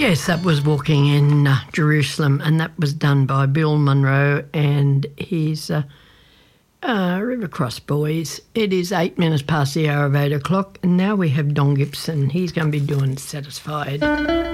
Yes, that was Walking in Jerusalem, and that was done by Bill Monroe and his River Cross Boys. It is 8 minutes past the hour of 8 o'clock, and now we have Don Gibson. He's going to be doing Satisfied.